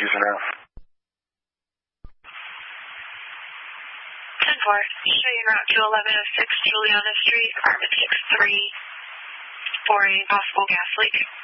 Houston out. 10-4, show you route to 1106 Juliana Street, apartment 63, for a possible gas leak.